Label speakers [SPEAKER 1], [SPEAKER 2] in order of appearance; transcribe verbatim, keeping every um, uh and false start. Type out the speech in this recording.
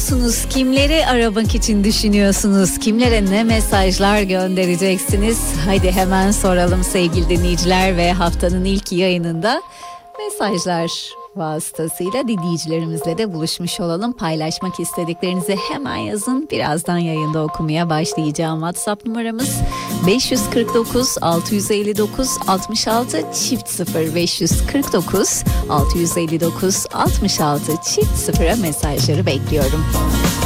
[SPEAKER 1] yapıyorsunuz? Kimleri aramak için düşünüyorsunuz? Kimlere ne mesajlar göndereceksiniz? Haydi hemen soralım sevgili dinleyiciler ve haftanın ilk yayınında mesajlar vasıtasıyla dinleyicilerimizle de buluşmuş olalım. Paylaşmak istediklerinizi hemen yazın. Birazdan yayında okumaya başlayacağım. WhatsApp numaramız beş yüz kırk dokuz altı yüz elli dokuz altmış altı çift sıfır beş yüz kırk dokuz altı yüz elli dokuz altmış altı çift sıfıra mesajları bekliyorum.